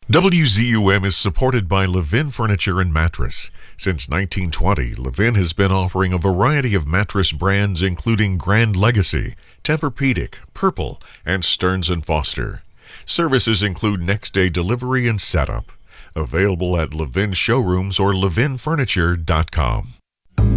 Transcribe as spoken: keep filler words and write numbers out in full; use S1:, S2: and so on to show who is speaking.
S1: W Z U M is supported by Levin Furniture and Mattress. Since nineteen twenty, Levin has been offering a variety of mattress brands including Grand Legacy, Tempur-Pedic, Purple, and Stearns and Foster. Services include next-day delivery and setup. Available at Levin showrooms or levin furniture dot com.